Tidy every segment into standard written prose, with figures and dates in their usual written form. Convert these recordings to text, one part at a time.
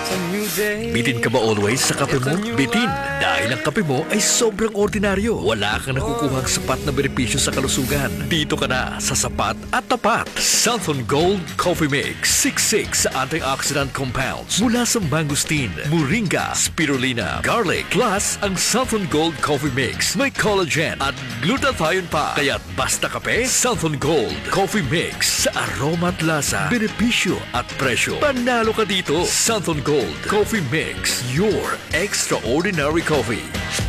Bitin ka ba always sa kape mo? Bitin, dahil ang kape mo ay sobrang ordinaryo. Wala kang nakukuhang sapat na benepisyo sa kalusugan. Dito ka na sa sapat at tapat. Santon Gold Coffee Mix 66 antioxidant compounds mula sa mangosteen, moringa, spirulina, garlic, plus ang Santon Gold Coffee Mix may collagen at glutathione pa. Kaya't basta kape, Santon Gold Coffee Mix sa aroma at lasa, benepisyo at presyo. Panalo ka dito. Santon Gold Coffee Mix, your extraordinary coffee.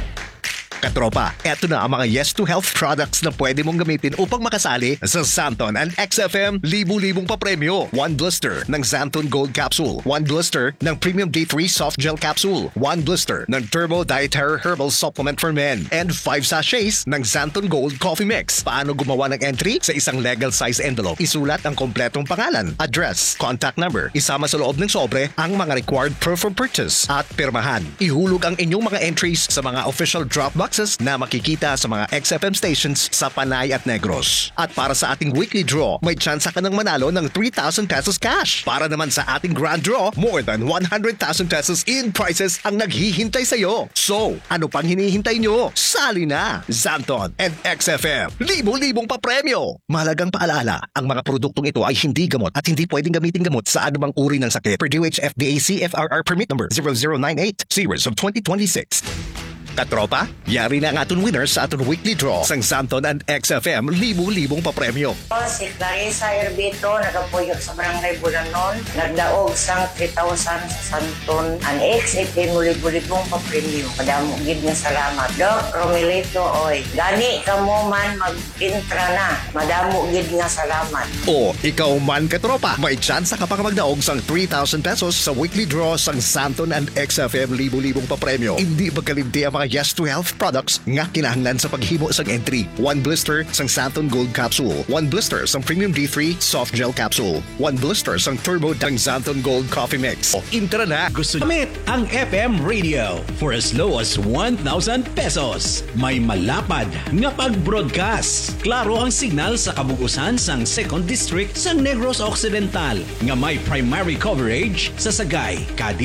Katropa, eto na ang mga Yes to Health products na pwede mong gamitin upang makasali sa Santon and XFM libu-libong papremyo. 1 blister ng Santon Gold Capsule, 1 blister ng Premium D3 Soft Gel Capsule, 1 blister ng Turbo Dietary Herbal Supplement for Men, and 5 sachets ng Santon Gold Coffee Mix. Paano gumawa ng entry? Sa isang legal size envelope, isulat ang kompletong pangalan, address, contact number, isama sa loob ng sobre ang mga required proof of purchase at pirmahan. Ihulog ang inyong mga entries sa mga official drop boxes na makikita sa mga XFM stations sa Panay at Negros. At para sa ating weekly draw, may tsansa ka ng manalo ng 3,000 pesos cash. Para naman sa ating grand draw, more than 100,000 pesos in prizes ang naghihintay sa'yo. So, ano pang hinihintay nyo? Sali na! Santon and XFM, libo-libong papremyo! Mahalagang paalala, ang mga produktong ito ay hindi gamot at hindi pwedeng gamitin gamot sa anumang uri ng sakit. Per DOH-FDA CFRR Permit Number 0098, Series of 2026. Katropa, yari na ang aton winners sa aton weekly draw sang Santon and XFM libu-libong papremyo. Si Clarissa Herbito, nagapuyok sa Barangay Bulanon, nagdaog sang 3,000 sa Santon and XFM libu-libong papremyo. Madamo gid nga salamat. Doc Romelito, oy, gani ka mo man mag-intra na. Madamo gid nga salamat. O, ikaw man katropa, may chance ka pang magdaog sang 3,000 pesos sa weekly draw sang Santon and XFM libu-libong papremyo. Hindi magkalimti ang mga Yes to Health products nga kinahanglan sa paghimo sang entry. 1 blister sang Santon Gold Capsule, 1 blister sang Premium D3 Soft Gel Capsule, 1 blister sang Turbo ng Santon Gold Coffee Mix. O, intra na! Gusto gamit ang FM radio for as low as 1,000 pesos. May malapad nga pag-broadcast. Klaro ang signal sa kabugusan sang 2nd District sang Negros Occidental nga may primary coverage sa Sagay, Cadiz,